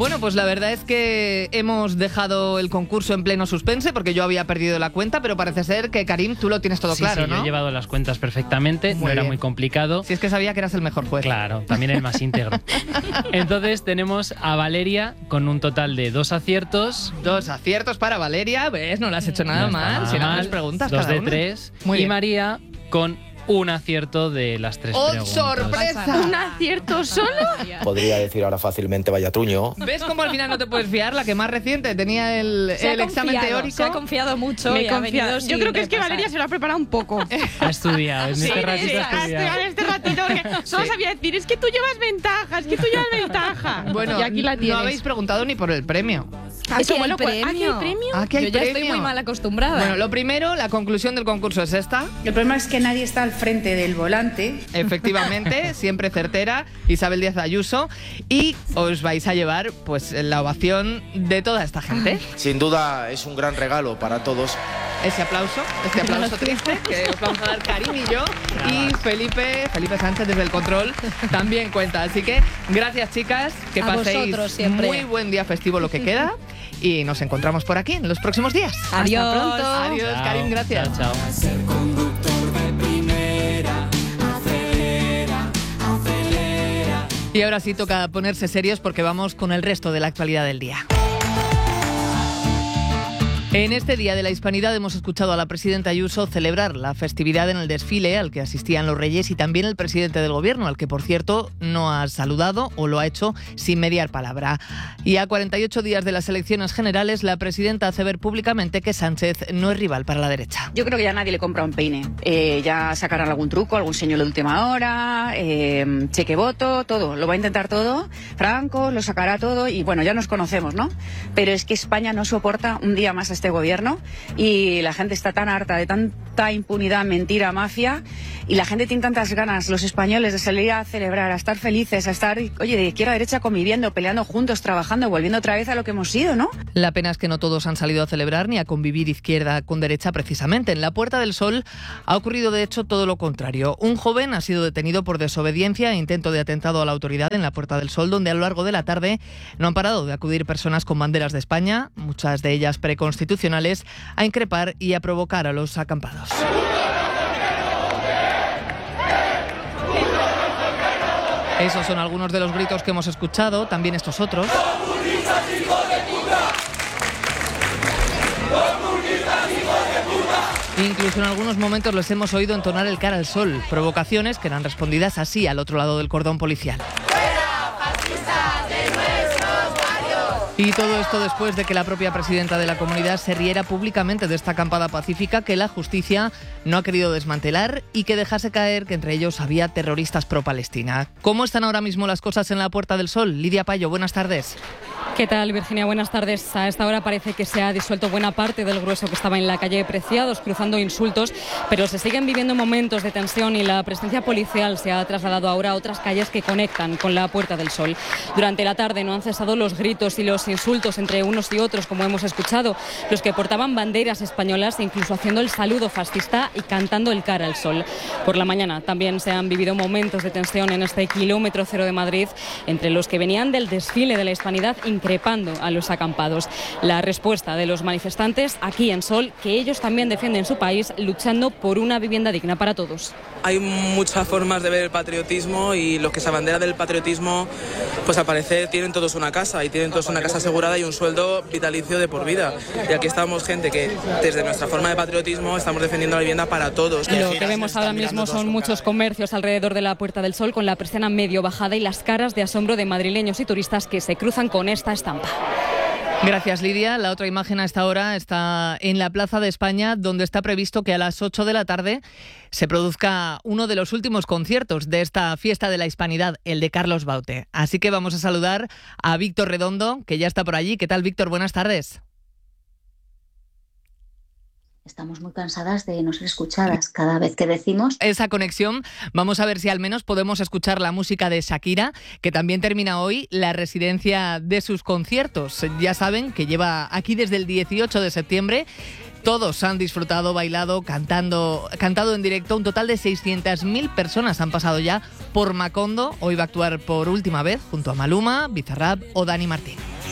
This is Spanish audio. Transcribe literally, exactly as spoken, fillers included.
Bueno, pues la verdad es que hemos dejado el concurso en pleno suspense porque yo había perdido la cuenta, pero parece ser que, Karim, tú lo tienes todo sí, claro, sí, ¿no? Yo he llevado las cuentas perfectamente, Muy no era bien. muy complicado. Si es que sabía que eras el mejor juez. Claro, también el más íntegro. Entonces tenemos a Valeria con un total de dos aciertos. Dos aciertos para Valeria, ¿ves? No le has hecho nada No está mal. nada Si no mal. tres preguntas Dos cada de una. tres. Muy y bien. María con un acierto de las tres ¡Oh, preguntas. sorpresa! ¿Un acierto solo? Podría decir ahora fácilmente vaya truño. ¿Ves cómo al final no te puedes fiar? La que más reciente tenía el, Se ha el examen confiado, teórico. Se ha confiado mucho Me y he ha confiado. venido Yo sin creo que es que repasar. Valeria se lo ha preparado un poco. Ha estudiado, en Sí, este ratito sí, ha has estudiado. estudiado este ratito porque solo Sí. sabía decir, es que tú llevas ventaja, es que tú llevas ventaja. Bueno, y aquí la no tienes. habéis preguntado ni por el premio. Aquí hay bueno, pues, premio. aquí hay premio. Aquí hay Yo ya premio. estoy muy mal acostumbrada. Bueno, lo primero, la conclusión del concurso es esta. El problema es que nadie está al frente del volante. Efectivamente, siempre certera, Isabel Díaz Ayuso. Y os vais a llevar pues la ovación de toda esta gente. Sin duda es un gran regalo para todos. Ese aplauso, este aplauso triste que os vamos a dar Karim y yo. Y Felipe, Felipe Sánchez desde el control también cuenta. Así que gracias, chicas, que A paséis vosotros siempre. muy buen día festivo lo que queda. Y nos encontramos por aquí en los próximos días. Adiós. Hasta pronto. Adiós, Chao, Karim, gracias. Chao, chao. Y ahora sí toca ponerse serios porque vamos con el resto de la actualidad del día. En este Día de la Hispanidad hemos escuchado a la presidenta Ayuso celebrar la festividad en el desfile al que asistían los reyes y también el presidente del gobierno, al que por cierto no ha saludado o lo ha hecho sin mediar palabra. Y a cuarenta y ocho días de las elecciones generales, la presidenta hace ver públicamente que Sánchez no es rival para la derecha. Yo creo que ya nadie le compra un peine. Eh, ya sacarán algún truco, algún señuelo de última hora, eh, cheque voto, todo. Lo va a intentar todo. Franco lo sacará todo y bueno, ya nos conocemos, ¿no? Pero es que España no soporta un día más a este gobierno y la gente está tan harta de tanta impunidad, mentira, mafia y la gente tiene tantas ganas, los españoles, de salir a celebrar, a estar felices, a estar, oye, de izquierda a derecha conviviendo, peleando juntos, trabajando, volviendo otra vez a lo que hemos sido, ¿no? La pena es que no todos han salido a celebrar ni a convivir izquierda con derecha precisamente. En la Puerta del Sol ha ocurrido de hecho todo lo contrario. Un joven ha sido detenido por desobediencia e intento de atentado a la autoridad en la Puerta del Sol, donde a lo largo de la tarde no han parado de acudir personas con banderas de España, muchas de ellas preconstitucionales, a increpar y a provocar a los acampados. Esos son algunos de los gritos que hemos escuchado, también estos otros. Incluso en algunos momentos les hemos oído entonar el cara al sol, provocaciones que eran respondidas así al otro lado del cordón policial. Y todo esto después de que la propia presidenta de la comunidad se riera públicamente de esta acampada pacífica que la justicia no ha querido desmantelar y que dejase caer que entre ellos había terroristas pro-Palestina. ¿Cómo están ahora mismo las cosas en la Puerta del Sol? Lidia Payo, buenas tardes. ¿Qué tal, Virginia? Buenas tardes. A esta hora parece que se ha disuelto buena parte del grueso que estaba en la calle Preciados cruzando insultos, pero se siguen viviendo momentos de tensión y la presencia policial se ha trasladado ahora a otras calles que conectan con la Puerta del Sol. Durante la tarde no han cesado los gritos y los insultos entre unos y otros, como hemos escuchado, los que portaban banderas españolas, incluso haciendo el saludo fascista y cantando el cara al sol. Por la mañana también se han vivido momentos de tensión en este kilómetro cero de Madrid entre los que venían del desfile de la Hispanidad increpando a los acampados. La respuesta de los manifestantes aquí en Sol, que ellos también defienden su país luchando por una vivienda digna para todos. Hay muchas formas de ver el patriotismo y los que se abanderan del patriotismo, pues al parecer tienen todos una casa y tienen todos una casa asegurada y un sueldo vitalicio de por vida. Y aquí estamos gente que desde nuestra forma de patriotismo estamos defendiendo la vivienda para todos. Lo que vemos ahora mismo son muchos comercios alrededor de la Puerta del Sol con la persiana medio bajada y las caras de asombro de madrileños y turistas que se cruzan con esta estampa. Gracias, Lidia. La otra imagen a esta hora está en la Plaza de España, donde está previsto que a las ocho de la tarde se produzca uno de los últimos conciertos de esta fiesta de la Hispanidad, el de Carlos Baute. Así que vamos a saludar a Víctor Redondo, que ya está por allí. ¿Qué tal, Víctor? Buenas tardes. Estamos muy cansadas de no ser escuchadas cada vez que decimos esa conexión. Vamos a ver si al menos podemos escuchar la música de Shakira, que también termina hoy la residencia de sus conciertos. Ya saben que lleva aquí desde el dieciocho de septiembre. Todos han disfrutado, bailado, cantando, cantado en directo. Un total de seiscientas mil personas han pasado ya por Macondo. Hoy va a actuar por última vez junto a Maluma, Bizarrap o Dani Martín.